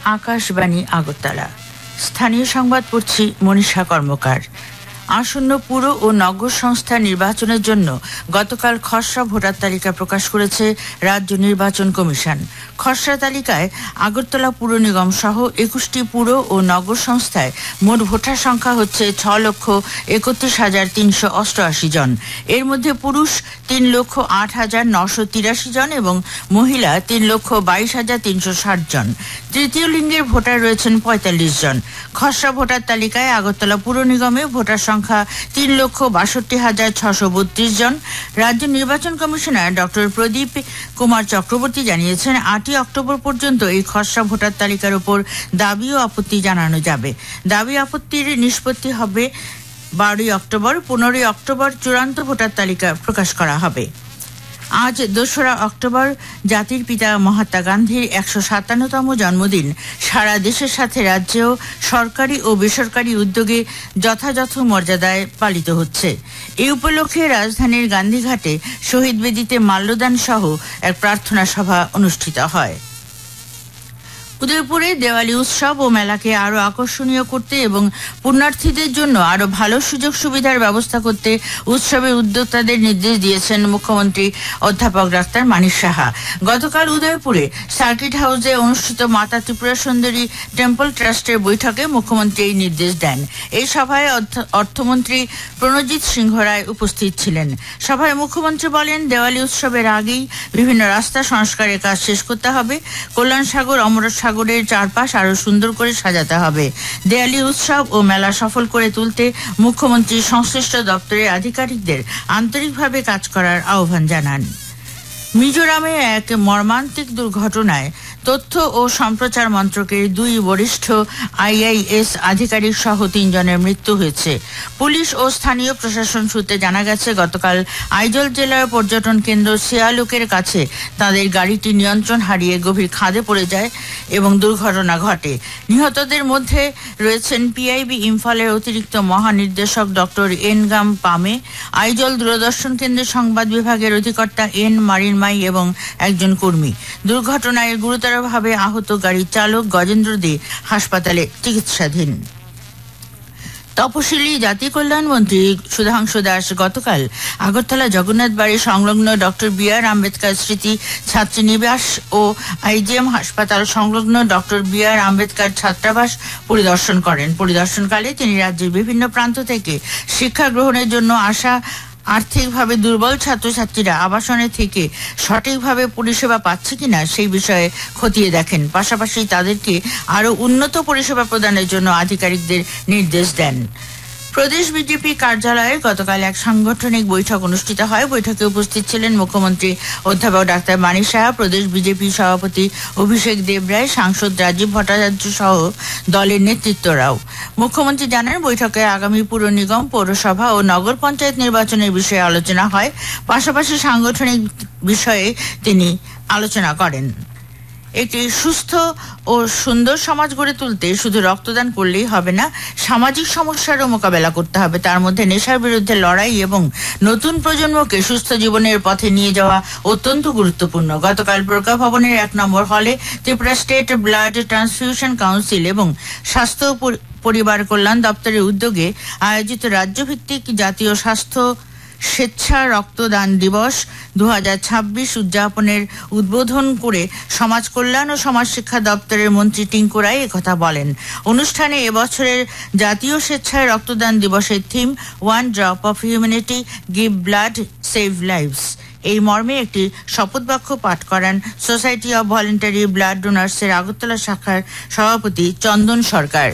আকাশবাণী আগরতলা। স্থানীয় সংবাদ পড়ছি মনীষা কর্মকার। আসন্ন পুর ও নগর সংস্থা নির্বাচনের জন্য গতকাল খসড়া ভোটার তালিকা প্রকাশ করেছে রাজ্য নির্বাচন কমিশন। খসড়া তালিকায় আগরতলা পুর নিগম সহ 21টি পুর ও নগর সংস্থায় মোট ভোটার সংখ্যা হচ্ছে 6,31,388 জন। এর মধ্যে পুরুষ 3,08,983 জন এবং মহিলা 3,22,360 জন। তৃতীয় লিঙ্গের ভোটার রয়েছেন 45 জন। খসড়া ভোটার তালিকায় আগরতলা পুর নিগমে ভোটার সংখ্যা 3,62,632 জন। রাজ্য নির্বাচন কমিশনার ডক্টর প্রদীপ কুমার চক্রবর্তী জানিয়েছেন 8ই অক্টোবর পর্যন্ত এই খসড়া ভোটার তালিকার উপর দাবি ও আপত্তি জানানো যাবে। দাবি আপত্তির নিষ্পত্তি হবে 12ই অক্টোবর। 15ই অক্টোবর চূড়ান্ত ভোটার তালিকা প্রকাশ করা হবে। আজ 2রা অক্টোবর জাতির পিতা মহাত্মা গান্ধীর 157তম জন্মদিন। সারা দেশের সাথে রাজ্যেও সরকারি ও বেসরকারি উদ্যোগে যথাযথ মর্যাদায় পালিত হচ্ছে। এই উপলক্ষে রাজধানীর গান্ধীঘাটে শহীদ বেদিতে মাল্যদান সহ এক প্রার্থনা সভা অনুষ্ঠিত হয়। উদয়পুরে দেওয়ালি উৎসব ও মেলাকে আরো আকর্ষণীয় করতে এবং পুণ্যার্থীদের জন্য আরো ভালো সুযোগ সুবিধার ব্যবস্থা করতে উৎসবের উদ্যোক্তাদের নির্দেশ দিয়েছেন মুখ্যমন্ত্রী অধ্যাপক ডাক্তার মানিক সাহা। গতকাল উদয়পুরে সার্কিট হাউসে অনুষ্ঠিত মাতা ত্রিপুরা সুন্দরী টেম্পল ট্রাস্টের বৈঠকে মুখ্যমন্ত্রী এই নির্দেশ দেন। এই সভায় অর্থমন্ত্রী প্রণজিৎ সিংহ রায় উপস্থিত ছিলেন। সভায় মুখ্যমন্ত্রী বলেন, দেওয়ালি উৎসবের আগেই বিভিন্ন রাস্তা সংস্কারের কাজ শেষ করতে হবে। কল্যাণ সাগর, অমরত সাগরের চারপাশ আরো সুন্দর করে সাজাতে হবে। দেওয়ালি উৎসব ও মেলা সফল করে তুলতে মুখ্যমন্ত্রী সংশ্লিষ্ট দপ্তরের আধিকারিকদের আন্তরিকভাবে কাজ করার আহ্বান জানান। মিজোরামে এক মর্মান্তিক দুর্ঘটনায় তথ্য ও সম্প্রচার মন্ত্রকের 2 বরিষ্ঠ IAS আধিকারিক সহ 3 জনের মৃত্যু হয়েছে। পুলিশ ও স্থানীয় প্রশাসন সূত্রে জানা গেছে, গতকাল আইজল জেলার পর্যটন কেন্দ্র সিয়ালুকের কাছে তাদের গাড়িটি নিয়ন্ত্রণ হারিয়ে গভীর খাদে পড়ে যায় এবং দুর্ঘটনা ঘটে। নিহতদের মধ্যে রয়েছেন PIB ইম্ফলের অতিরিক্ত মহানির্দেশক ডক্টর এনগাম পামে, আইজল দূরদর্শন কেন্দ্রের সংবাদ বিভাগের অধিকর্তা N মারিনমাই এবং একজন কর্মী। দুর্ঘটনায় গুরুতরভাবে আহত গাড়ির চালক গজেন্দ্র দে হাসপাতালে চিকিৎসাধীন। তপশিলি জাতি কল্যাণ মন্ত্রী সুধাংশু দাস গতকাল আগরতলা জগন্নাথ বাড়ি সংলগ্ন ডক্টর BR আম্বেদকর স্মৃতি ছাত্রীনিবাস ও IGM হাসপাতাল সংলগ্ন ডক্টর BR আম্বেদকর ছাত্রাবাস পরিদর্শন করেন। পরিদর্শনকালে তিনি রাজ্যের বিভিন্ন প্রান্ত থেকে শিক্ষা গ্রহণের জন্য আসা আর্থিকভাবে দুর্বল ছাত্রছাত্রীরা আবাসনে থেকে সঠিকভাবে পরিষেবা পাচ্ছে কিনা সেই বিষয়ে খতিয়ে দেখেন। পাশাপাশি তাদেরকে আরো উন্নত পরিষেবা প্রদানের জন্য আধিকারিকদের নির্দেশ দেন। প্রদেশ বিজেপি কার্যালয়ে গতকাল এক সাংগঠনিক বৈঠক অনুষ্ঠিত হয়। বৈঠকে উপস্থিত ছিলেন মুখ্যমন্ত্রী অধ্যাপক ডাক্তার মানিক সাহা, প্রদেশ বিজেপি সভাপতি অভিষেক দেবরায়, সাংসদ রাজীব ভট্টাচার্য সহ দলের নেতৃত্বরাও। মুখ্যমন্ত্রী জানান, বৈঠকে আগামী পুর নিগম, পৌরসভা ও নগর পঞ্চায়েত নির্বাচনের বিষয়ে আলোচনা হয়। পাশাপাশি সাংগঠনিক বিষয়ে তিনি আলোচনা করেন। একটি সুস্থ ও সুন্দর সমাজ গড়ে তুলতে শুধু রক্তদান করলেই হবে না, সামাজিক সমস্যারও মোকাবেলা করতে হবে। তার মধ্যে নেশার বিরুদ্ধে লড়াই এবং নতুন প্রজন্মকে সুস্থ জীবনের পথে নিয়ে যাওয়া অত্যন্ত গুরুত্বপূর্ণ। গতকাল প্রজ্ঞা ভবনের 1 নম্বর হলে Tripura state blood transfusion council এবং স্বাস্থ্য পরিবার কল্যাণ দপ্তরের উদ্যোগে আয়োজিত রাজ্যভিত্তিক জাতীয় স্বাস্থ্য স্বেচ্ছা রক্তদান দিবস 2026 উদযাপনের উদ্বোধন করে সমাজ কল্যাণ ও সমাজ শিক্ষা দপ্তরের মন্ত্রী টিঙ্কু রায় একথা বলেন। অনুষ্ঠানে এবছরের জাতীয় স্বেচ্ছায় রক্তদান দিবসের theme 1 drop of humanity, give blood, save lives. এই মর্মে একটি শপথ বাক্য পাঠ করেন society of voluntary blood ডোনার্সের Agartala শাখার সভাপতি চন্দন সরকার।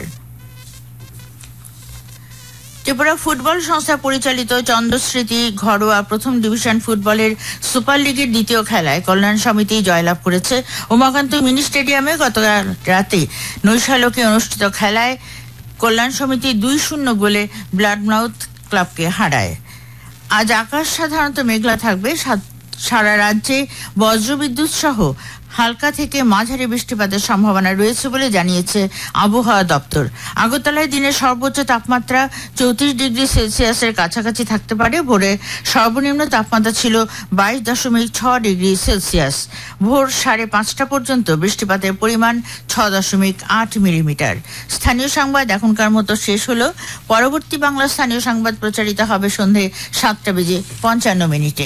ত্রিপুরা ফুটবল সংস্থা পরিচালিত চন্দ্রস্মৃতি ঘরোয়া প্রথম ডিভিশন ফুটবলের সুপার লিগের দ্বিতীয় খেলায় কল্যাণ সমিতি জয়লাভ করেছে। উমাকান্ত মিনি স্টেডিয়ামে গত রাতে নৈশালকে অনুষ্ঠিত খেলায় কল্যাণ সমিতি 2-0 গোলে ব্লাডমাউথ ক্লাবকে হারায়। আজ আকাশ সাধারণত মেঘলা থাকবে। সারা রাজ্যে বজ্রবিদ্যুৎ সহ হালকা থেকে মাঝারি বৃষ্টিপাতের সম্ভাবনা রয়েছে বলে জানিয়েছে আবহাওয়া দপ্তর। আগরতলায় দিনের সর্বোচ্চ তাপমাত্রা 34 ডিগ্রি সেলসিয়াসের কাছাকাছি থাকতে পারে। ভোরে সর্বনিম্ন তাপমাত্রা ছিল 22.6 ডিগ্রি সেলসিয়াস। ভোর 5:30 পর্যন্ত বৃষ্টিপাতের পরিমাণ 6.8 মিলিমিটার। স্থানীয় সংবাদ এখনকার মতো শেষ হলো। পরবর্তী বাংলা স্থানীয় সংবাদ প্রচারিত হবে সন্ধে 7:55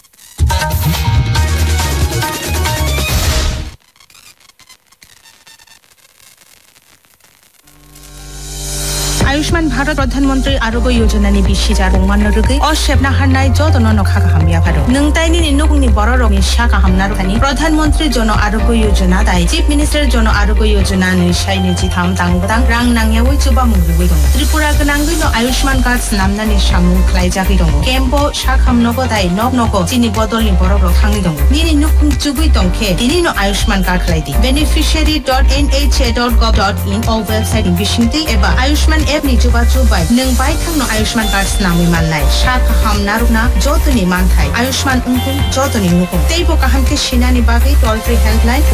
आयुष्मान भारत प्रधानमंत्री आरोग्य योजना नि बिसिजार मंगन रुगै असेबना हानाय जदन नखा हामिया भारत नंताइनि नुगुंनि बररनि शाखा हामना रुखानि प्रधानमंत्री जन आरोग्य योजना दाय चीफ मिनिस्टर जन आरोग्य योजना नि साइनि जिथाम दांगदां रां नांयावै जुबा मुगुबै दं त्रिपुरा गनांगै न आयुष्मान कार्ड नामनानि सामु खलायजाखै दं केम्पो शाखामनगो दाय नगनगो चिनि बदलनि बरर थांनि दं निनि नुखुं जुबै दंखे दिनि न Ayushman card खलायदि beneficiary.nha.gov.in a website बिसिंति एबा आयुष्मान एप नि जुबा जुबाय नों बाय थांनो आयुष्मान कार्ड नामै माननाय शाखा हामना रुना जतनि मानथाय आयुष्मान उंकुं जतनि नुकुं तेबो काहामके सिनानि बागै टोल फ्री हेल्पलाइन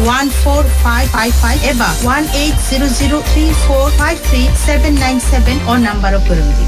14555 एबा 180034533797 अ नम्बर अ फोरोंदि